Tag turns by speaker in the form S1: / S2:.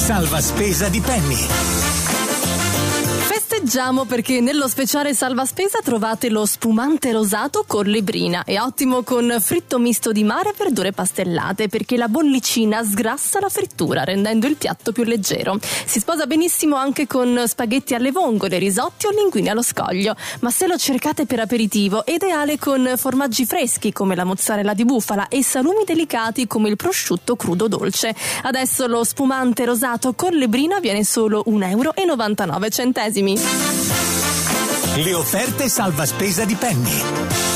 S1: Salva spesa di Penny.
S2: Festeggiamo perché nello speciale Salva Spesa trovate lo spumante rosato Collebrina. È ottimo con fritto misto di mare e verdure pastellate, perché la bollicina sgrassa la frittura rendendo il piatto più leggero. Si sposa benissimo anche con spaghetti alle vongole, risotti o linguine allo scoglio, ma se lo cercate per aperitivo è ideale con formaggi freschi come la mozzarella di bufala e salumi delicati come il prosciutto crudo dolce. Adesso lo spumante rosato Collebrina viene solo €1,99.
S1: Le offerte salva spesa di Penny.